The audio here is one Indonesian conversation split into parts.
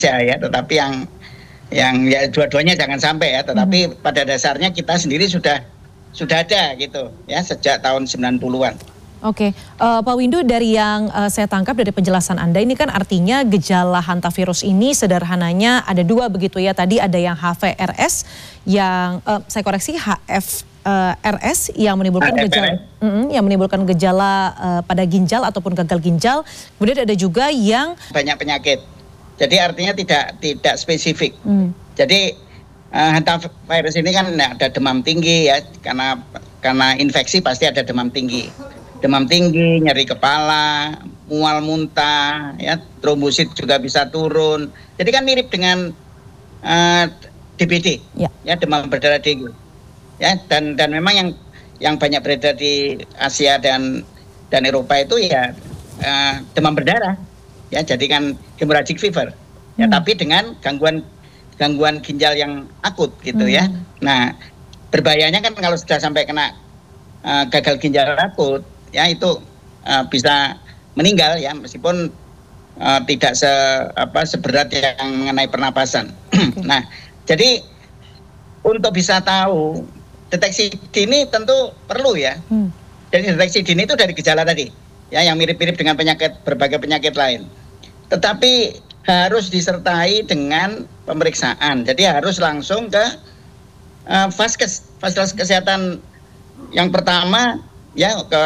ya, tetapi yang ya dua-duanya jangan sampai ya, tetapi pada dasarnya kita sendiri sudah ada gitu ya sejak tahun 90-an. Oke, Pak Windu, dari yang saya tangkap dari penjelasan Anda ini kan artinya gejala hantavirus ini sederhananya ada dua begitu ya. Tadi ada yang HVRS yang saya koreksi HFRS yang menimbulkan gejala pada ginjal ataupun gagal ginjal. Kemudian ada juga yang banyak penyakit. Jadi artinya tidak spesifik. Jadi hantavirus ini kan ada demam tinggi ya, karena infeksi pasti ada demam tinggi, nyeri kepala, mual muntah, ya, trombosit juga bisa turun. Jadi kan mirip dengan DBD, ya demam berdarah tinggi, ya, dan memang yang banyak beredar di Asia dan Eropa itu ya demam berdarah, ya, jadi kan hemorrhagic fever, ya, tapi dengan gangguan ginjal yang akut gitu ya. Nah, berbahayanya kan kalau sudah sampai kena gagal ginjal akut, ya itu bisa meninggal ya, meskipun tidak seberat yang mengenai pernapasan. Nah, jadi untuk bisa tahu deteksi dini tentu perlu ya. Jadi deteksi dini itu dari gejala tadi, ya, yang mirip-mirip dengan berbagai penyakit lain. Tetapi harus disertai dengan pemeriksaan. Jadi harus langsung ke fasilitas kesehatan yang pertama. Ya, ke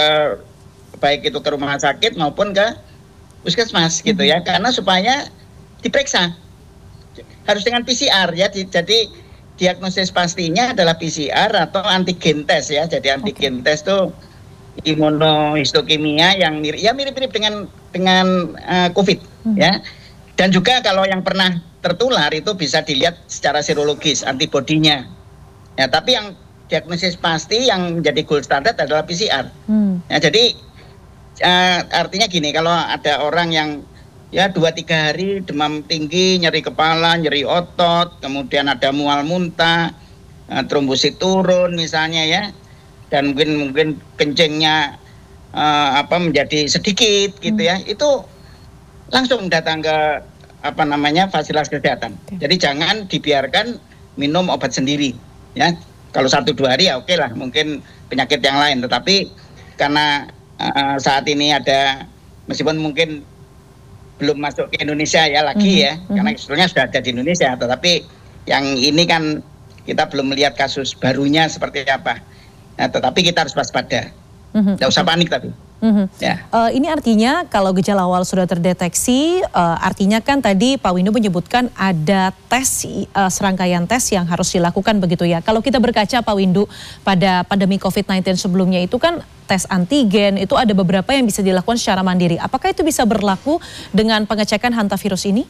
baik itu ke rumah sakit maupun ke puskesmas gitu ya, karena supaya diperiksa harus dengan PCR ya. Jadi diagnosis pastinya adalah PCR atau antigen tes ya. Jadi antigen tes itu imunohistokimia yang mirip-mirip dengan COVID ya. Dan juga kalau yang pernah tertular itu bisa dilihat secara serologis antibodinya ya, tapi yang diagnosis pasti yang menjadi gold standard adalah PCR. Ya, jadi artinya gini, kalau ada orang yang ya 2-3 hari demam tinggi, nyeri kepala, nyeri otot, kemudian ada mual muntah, trombosit turun misalnya ya, dan mungkin kencingnya menjadi sedikit gitu ya, itu langsung datang ke fasilitas kesehatan. Jadi jangan dibiarkan minum obat sendiri ya. Kalau 1-2 hari ya oke lah, mungkin penyakit yang lain. Tetapi karena saat ini ada, meskipun mungkin belum masuk ke Indonesia ya lagi ya, karena sebetulnya sudah ada di Indonesia. Tetapi yang ini kan kita belum melihat kasus barunya seperti apa. Nah, tetapi kita harus waspada, nggak usah panik tapi. Ya. Ini artinya kalau gejala awal sudah terdeteksi, artinya kan tadi Pak Windu menyebutkan ada tes, serangkaian tes yang harus dilakukan begitu ya. Kalau kita berkaca Pak Windu pada pandemi COVID-19 sebelumnya itu kan tes antigen itu ada beberapa yang bisa dilakukan secara mandiri. Apakah itu bisa berlaku dengan pengecekan hantavirus ini?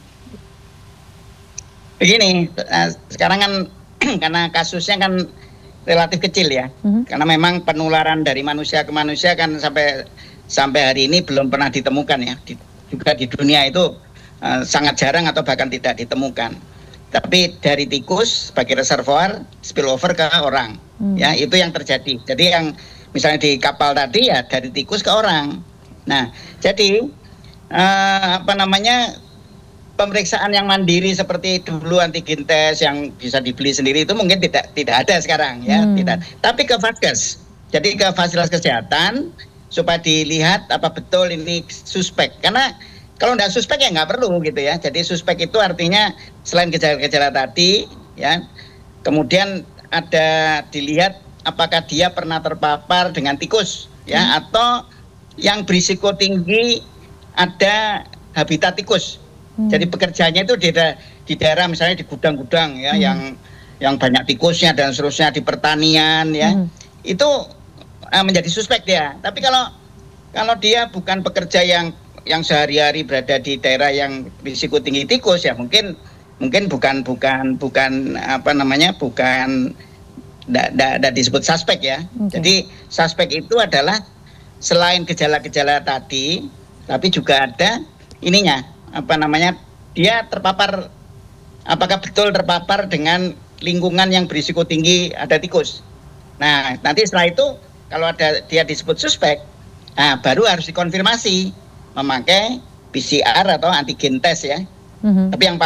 Begini, sekarang kan karena kasusnya kan relatif kecil ya, karena memang penularan dari manusia ke manusia kan sampai hari ini belum pernah ditemukan ya, juga di dunia itu sangat jarang atau bahkan tidak ditemukan. Tapi dari tikus sebagai reservoir spillover ke orang, ya itu yang terjadi. Jadi yang misalnya di kapal tadi ya dari tikus ke orang. Nah, jadi pemeriksaan yang mandiri seperti dulu antigen tes yang bisa dibeli sendiri itu mungkin tidak ada sekarang ya, tidak. Tapi ke Vaskes, jadi ke fasilitas kesehatan supaya dilihat apa betul ini suspek. Karena kalau tidak suspek ya nggak perlu gitu ya. Jadi suspek itu artinya selain gejala-gejala tadi ya, kemudian ada dilihat apakah dia pernah terpapar dengan tikus ya, atau yang berisiko tinggi ada habitat tikus. Jadi pekerjaannya itu di daerah misalnya di gudang-gudang ya, yang banyak tikusnya dan seterusnya, di pertanian ya, itu menjadi suspek dia. Tapi kalau dia bukan pekerja yang sehari-hari berada di daerah yang risiko tinggi tikus ya, mungkin bukan disebut suspek ya. Jadi suspek itu adalah selain gejala-gejala tadi, tapi juga ada ininya, dia terpapar, apakah betul terpapar dengan lingkungan yang berisiko tinggi ada tikus. Nah, nanti setelah itu kalau dia disebut suspek, baru harus dikonfirmasi memakai PCR atau antigen tes ya. Tapi yang